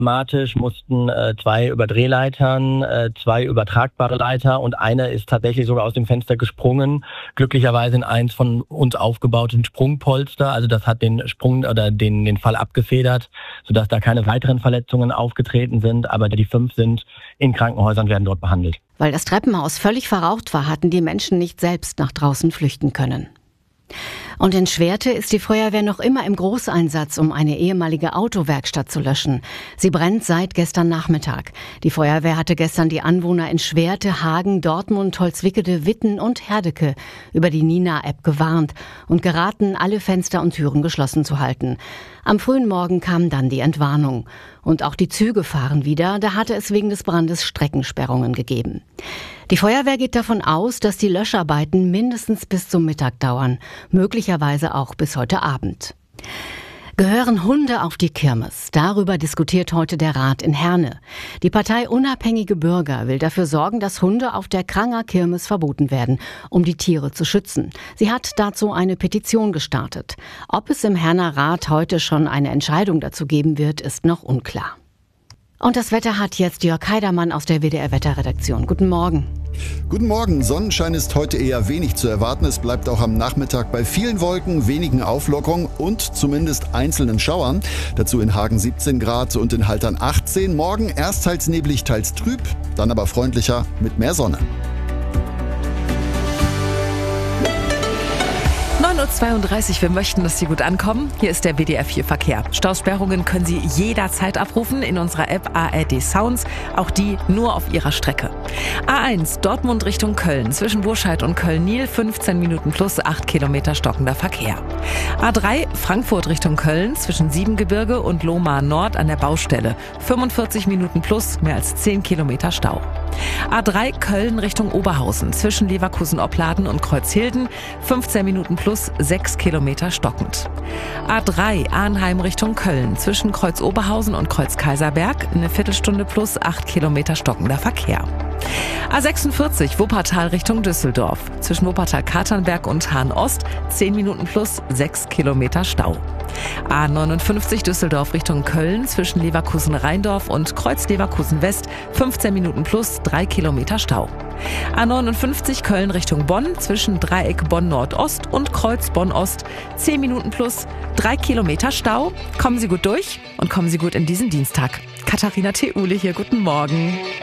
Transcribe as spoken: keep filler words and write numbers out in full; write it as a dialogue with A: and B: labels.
A: Dramatisch mussten äh, zwei über Drehleitern, äh, zwei übertragbare Leiter und einer ist tatsächlich sogar aus dem Fenster gesprungen. Glücklicherweise in eins von uns aufgebauten Sprungpolster. Also das hat den Sprung oder den, den Fall abgefedert, sodass da keine weiteren Verletzungen aufgetreten sind. Aber die fünf sind in Krankenhäusern, werden dort behandelt.
B: Weil das Treppenhaus völlig verraucht war, hatten die Menschen nicht selbst nach draußen flüchten können. Und in Schwerte ist die Feuerwehr noch immer im Großeinsatz, um eine ehemalige Autowerkstatt zu löschen. Sie brennt seit gestern Nachmittag. Die Feuerwehr hatte gestern die Anwohner in Schwerte, Hagen, Dortmund, Holzwickede, Witten und Herdecke über die Nina-App gewarnt und geraten, alle Fenster und Türen geschlossen zu halten. Am frühen Morgen kam dann die Entwarnung. Und auch die Züge fahren wieder, da hatte es wegen des Brandes Streckensperrungen gegeben. Die Feuerwehr geht davon aus, dass die Löscharbeiten mindestens bis zum Mittag dauern, möglicherweise auch bis heute Abend. Gehören Hunde auf die Kirmes? Darüber diskutiert heute der Rat in Herne. Die Partei Unabhängige Bürger will dafür sorgen, dass Hunde auf der Kranger Kirmes verboten werden, um die Tiere zu schützen. Sie hat dazu eine Petition gestartet. Ob es im Herner Rat heute schon eine Entscheidung dazu geben wird, ist noch unklar. Und das Wetter hat jetzt Jörg Heidermann aus der W D R-Wetterredaktion. Guten Morgen.
C: Guten Morgen. Sonnenschein ist heute eher wenig zu erwarten. Es bleibt auch am Nachmittag bei vielen Wolken, wenigen Auflockerungen und zumindest einzelnen Schauern. Dazu in Hagen siebzehn Grad und in Haltern achtzehn. Morgen erst teils neblig, teils trüb, dann aber freundlicher mit mehr Sonne.
D: neun Uhr zweiunddreißig, wir möchten, dass Sie gut ankommen. Hier ist der W D R vier Verkehr. Stausperrungen können Sie jederzeit abrufen in unserer App A R D Sounds, auch die nur auf Ihrer Strecke. A eins, Dortmund Richtung Köln, zwischen Burscheid und Köln-Niel, fünfzehn Minuten plus acht Kilometer stockender Verkehr. A drei, Frankfurt Richtung Köln, zwischen Siebengebirge und Lohmar Nord an der Baustelle, fünfundvierzig Minuten plus, mehr als zehn Kilometer Stau. A drei, Köln Richtung Oberhausen, zwischen Leverkusen-Opladen und Kreuzhilden, fünfzehn Minuten plus, sechs Kilometer stockend. A drei, Arnheim Richtung Köln, zwischen Kreuz-Oberhausen und Kreuz-Kaiserberg, eine Viertelstunde plus, acht Kilometer stockender Verkehr. A sechsundvierzig, Wuppertal Richtung Düsseldorf, zwischen Wuppertal-Katernberg und Hahn-Ost, zehn Minuten plus, sechs Kilometer Stau. A neunundfünfzig, Düsseldorf Richtung Köln, zwischen Leverkusen-Rheindorf und Kreuz-Leverkusen-West, fünfzehn Minuten plus, drei Kilometer Stau. A neunundfünfzig, Köln Richtung Bonn, zwischen Dreieck Bonn-Nordost und Kreuz Bonn-Ost, zehn Minuten plus, drei Kilometer Stau. Kommen Sie gut durch und kommen Sie gut in diesen Dienstag. Katharina Theule hier, guten Morgen.